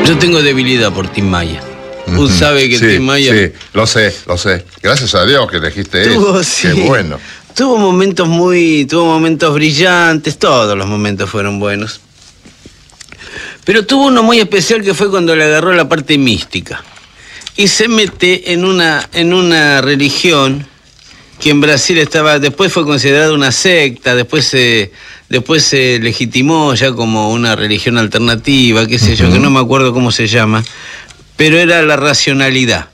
Yo tengo debilidad por Tim Maya. Usted sabe que Tim Maya... Sí, lo sé. Gracias a Dios que elegiste eso. Sí. Qué bueno. Tuvo momentos brillantes, todos los momentos fueron buenos. Pero tuvo uno muy especial que fue cuando le agarró la parte mística. Y se mete en una religión que en Brasil después fue considerada una secta, después se legitimó ya como una religión alternativa, qué sé yo, que no me acuerdo cómo se llama, pero era la racionalidad.